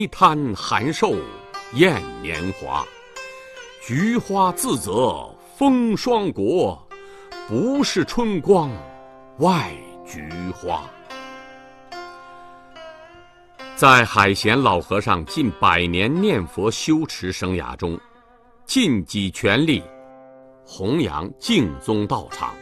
贪寒瘦艳年华，菊花自责风霜国，不是春光外菊花。在海贤老和尚近100年念佛修持生涯中，尽己全力弘扬净宗道场，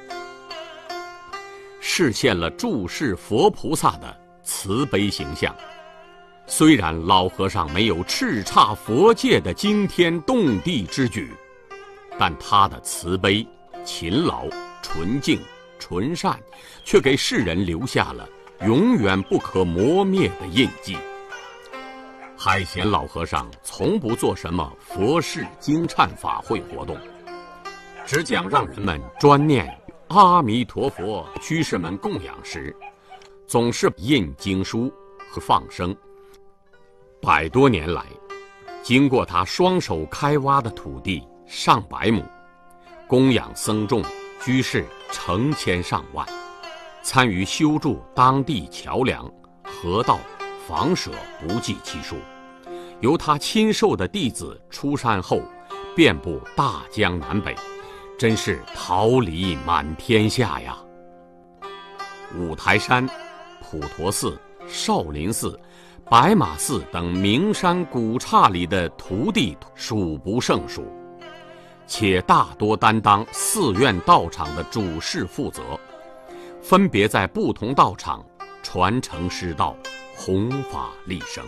实现了注释佛菩萨的慈悲形象。虽然老和尚没有叱咤佛界的惊天动地之举，但他的慈悲、勤劳、纯净、纯善，却给世人留下了永远不可磨灭的印记。海贤老和尚从不做什么佛事经忏法会活动，只讲让人们专念阿弥陀佛。居士们供养时，总是印经书和放生。100多年来，经过他双手开挖的土地上百亩，供养僧众居士成千上万，参与修筑当地桥梁、河道、房舍不计其数。由他亲授的弟子出山后，遍布大江南北，真是桃李满天下呀！五台山、普陀寺、少林寺、白马寺等名山古刹里的徒弟数不胜数，且大多担当寺院道场的主事负责，分别在不同道场传承师道，弘法利生。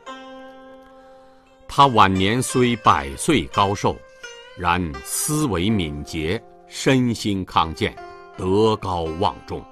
他晚年虽100岁高寿，然思维敏捷，身心康健，德高望重。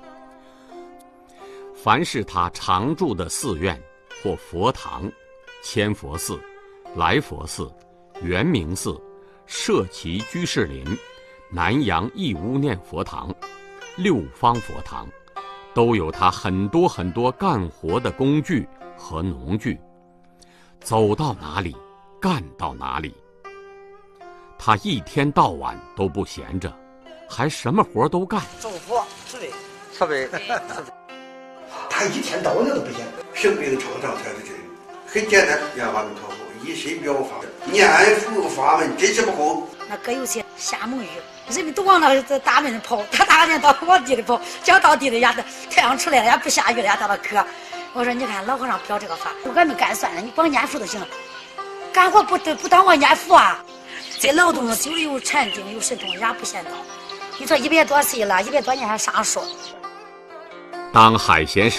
凡是他常住的寺院或佛堂，千佛寺、来佛寺、圆明寺、社稷居士林、南阳义乌念佛堂、六方佛堂，都有他很多干活的工具和农具，走到哪里干到哪里。他一天到晚都不闲着，还什么活都干。 祝福慈悲， 他一天到晚都不闲，生病创伤才是这个，很简单，念阿弥陀佛，一心表法，念佛法门真是不空。 那搁有些瞎蒙语，人们都往那大门跑，他大年到往地里跑，讲到地里呀，太阳出来了呀，不下雨了呀，到那渴。我说你看老和尚表这个法，俺们干算了，你光念佛就行了，干活不当我念佛啊。这劳动就有禅定，有神通，也不嫌早。你说100多岁了，100多年还上树。 当海贤时